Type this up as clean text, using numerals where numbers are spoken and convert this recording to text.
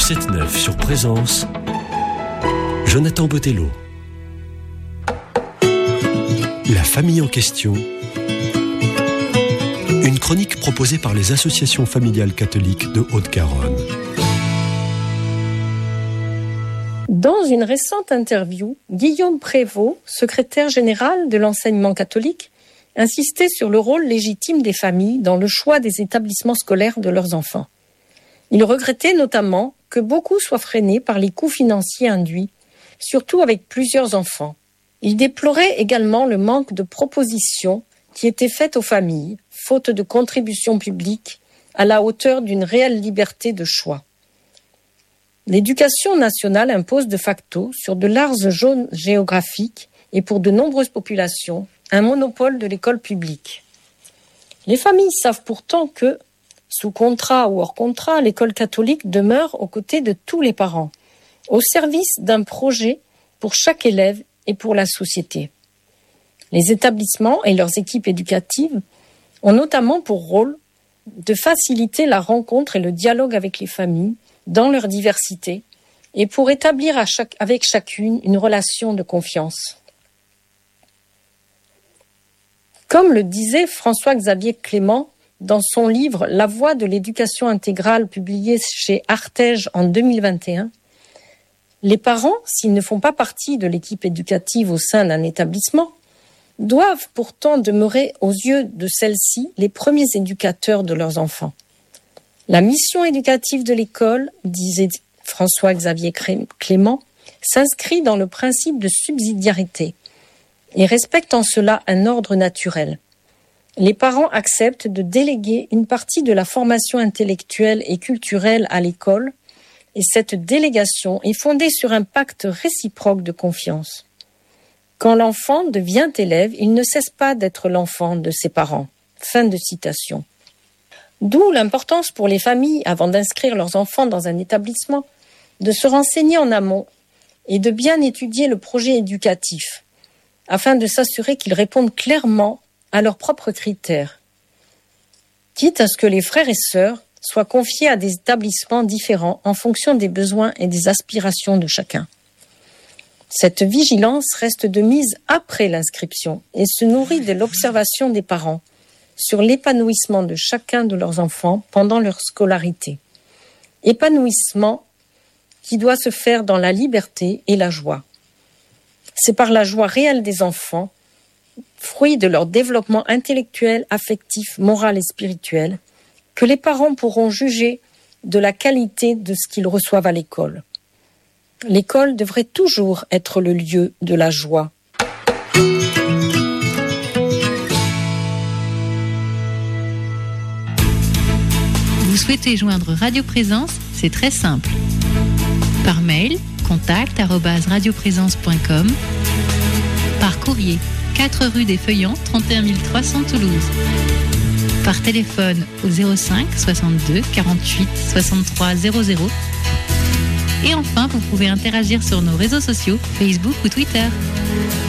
7-9 sur Présence, Jonathan Botello. La famille en question. Une chronique proposée par les associations familiales catholiques de Haute-Garonne. Dans une récente interview, Guillaume Prévost, secrétaire général de l'enseignement catholique, insistait sur le rôle légitime des familles dans le choix des établissements scolaires de leurs enfants. Il regrettait notamment que beaucoup soient freinés par les coûts financiers induits, surtout avec plusieurs enfants. Il déplorait également le manque de propositions qui étaient faites aux familles, faute de contributions publiques, à la hauteur d'une réelle liberté de choix. L'éducation nationale impose de facto, sur de larges zones géographiques et pour de nombreuses populations, un monopole de l'école publique. Les familles savent pourtant que, sous contrat ou hors contrat, l'école catholique demeure aux côtés de tous les parents, au service d'un projet pour chaque élève et pour la société. Les établissements et leurs équipes éducatives ont notamment pour rôle de faciliter la rencontre et le dialogue avec les familles dans leur diversité et pour établir avec chacune une relation de confiance. Comme le disait François-Xavier Clément dans son livre « La voie de l'éducation intégrale » publié chez Artege en 2021, les parents, s'ils ne font pas partie de l'équipe éducative au sein d'un établissement, doivent pourtant demeurer aux yeux de celle-ci les premiers éducateurs de leurs enfants. La mission éducative de l'école, disait François-Xavier Clément, s'inscrit dans le principe de subsidiarité et respecte en cela un ordre naturel. Les parents acceptent de déléguer une partie de la formation intellectuelle et culturelle à l'école, et cette délégation est fondée sur un pacte réciproque de confiance. Quand l'enfant devient élève, il ne cesse pas d'être l'enfant de ses parents. Fin de citation. D'où l'importance pour les familles, avant d'inscrire leurs enfants dans un établissement, de se renseigner en amont et de bien étudier le projet éducatif, afin de s'assurer qu'ils répondent clairement à leurs propres critères, quitte à ce que les frères et sœurs soient confiés à des établissements différents en fonction des besoins et des aspirations de chacun. Cette vigilance reste de mise après l'inscription et se nourrit de l'observation des parents sur l'épanouissement de chacun de leurs enfants pendant leur scolarité. Épanouissement qui doit se faire dans la liberté et la joie. C'est par la joie réelle des enfants, fruit de leur développement intellectuel, affectif, moral et spirituel, que les parents pourront juger de la qualité de ce qu'ils reçoivent à l'école. L'école devrait toujours être le lieu de la joie. Vous souhaitez joindre Radio Présence, c'est très simple. Par mail, contact@radioprésence.com. Par courrier, 4 rue des Feuillants, 31 300 Toulouse. Par téléphone au 05 62 48 63 00. Et enfin, vous pouvez interagir sur nos réseaux sociaux, Facebook ou Twitter.